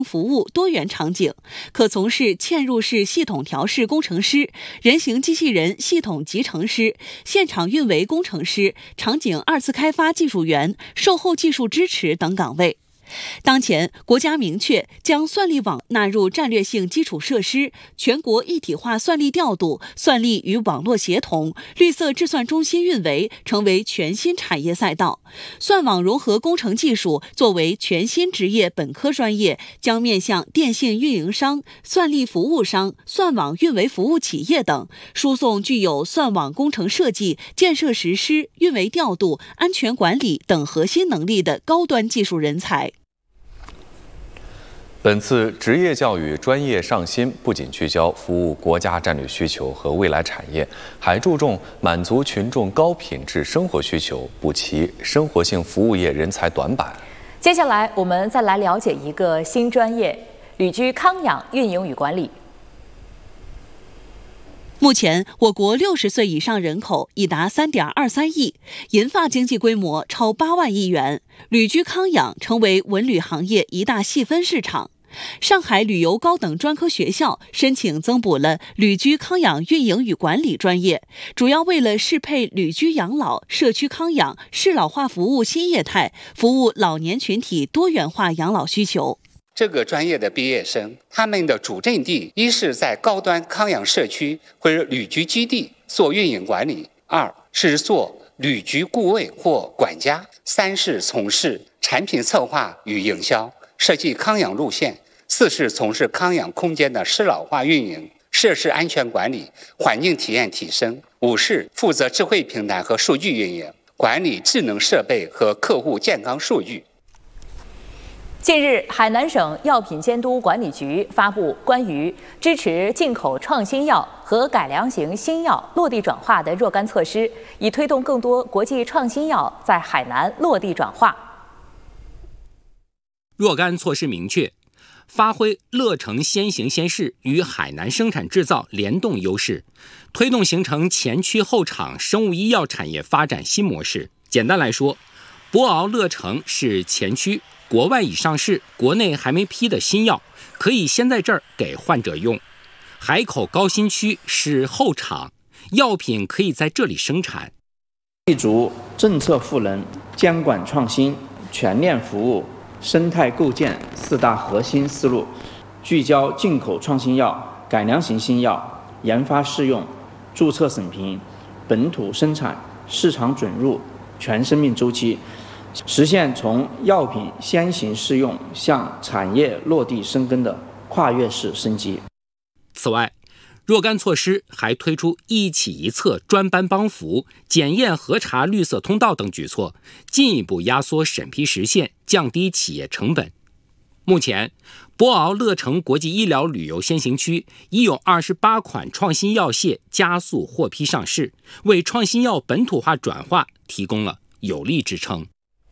服务多元场景，可从事嵌入式系统调试工程师、人形机器人系统集成师、现场运维工程师、场景二次开发技术员、售后技术支持等岗位。当前，国家明确将算力网纳入战略性基础设施，全国一体化算力调度、算力与网络协同、绿色制算中心运维成为全新产业赛道。算网融合工程技术作为全新职业本科专业，将面向电信运营商、算力服务商、算网运维服务企业等，输送具有算网工程设计、建设实施、运维调度、安全管理等核心能力的高端技术人才。 本次职业教育专业上新不仅聚焦服务国家战略需求和未来产业，还注重满足群众高品质生活需求，补齐生活性服务业人才短板。 接下来，我们再来了解一个新专业——旅居康养运营与管理。 目前，我国60岁以上人口已达3.23亿，银发经济规模超8万亿元，旅居康养成为文旅行业一大细分市场。上海旅游高等专科学校申请增补了旅居康养运营与管理专业，主要为了适配旅居养老、社区康养、适老化服务新业态，服务老年群体多元化养老需求。 这个专业的毕业生，他们的主阵地一是在高端康养社区或者旅居基地做运营管理，二是做旅居顾问或管家，三是从事产品策划与营销，设计康养路线，四是从事康养空间的适老化运营、设施安全管理、环境体验提升，五是负责智慧平台和数据运营，管理智能设备和客户健康数据。 近日，海南省药品监督管理局发布关于支持进口创新药和改良型新药落地转化的若干措施，以推动更多国际创新药在海南落地转化。 若干措施明确，发挥乐城先行先试与海南生产制造联动优势，推动形成前驱后厂生物医药产业发展新模式。简单来说，博鳌乐城是前驱，国外已上市、国内还没批的新药，可以先在这儿给患者用。海口高新区是后厂，药品可以在这里生产。 立足政策赋能、监管创新、全链服务、生态构建四大核心思路，聚焦进口创新药、改良型新药、研发试用、注册审评、本土生产、市场准入全生命周期，实现从药品先行试用向产业落地生根的跨越式升级。 此外，若干措施还推出一起一策专班帮扶、检验核查绿色通道等举措，进一步压缩审批时限，降低企业成本。目前，博鳌乐城国际医疗旅游先行区已有28款创新药械加速获批上市，为创新药本土化转化提供了有力支撑。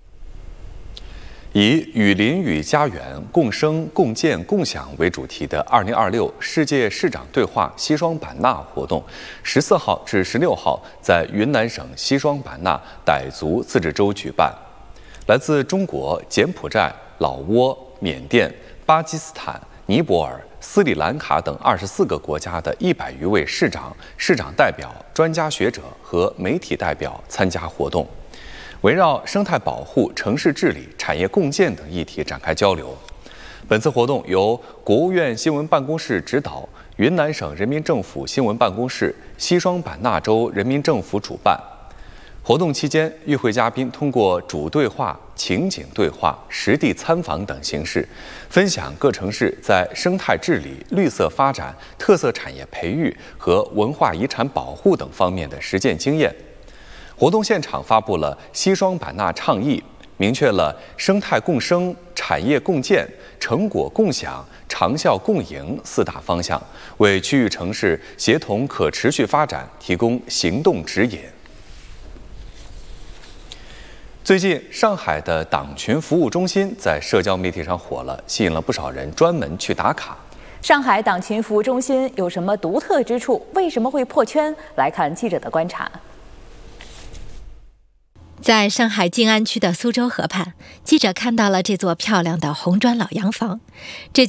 以与邻与家园共生共建共享为主题的2026世界市长对话西双版纳活动14号至16号在云南省西双版纳傣族自治州举办。来自中国、柬埔寨、老挝、缅甸、巴基斯坦、尼泊尔、斯里兰卡等24个国家的100余位市长、市长代表、专家学者和媒体代表参加活动，围绕生态保护、城市治理、产业共建等议题展开交流。本次活动由国务院新闻办公室指导，云南省人民政府新闻办公室、西双版纳州人民政府主办。活动期间，与会嘉宾通过主对话、情景对话、实地参访等形式，分享各城市在生态治理、绿色发展、特色产业培育和文化遗产保护等方面的实践经验。活动现场发布了西双版纳倡议，明确了生态共生、产业共建、成果共享、长效共赢4大方向，为区域城市协同可持续发展提供行动指引。最近，上海的党群服务中心在社交媒体上火了，吸引了不少人专门去打卡。 上海党群服务中心有什么独特之处？为什么会破圈？来看记者的观察。 在上海静安区的苏州河畔，记者看到了这座漂亮的红砖老洋房。这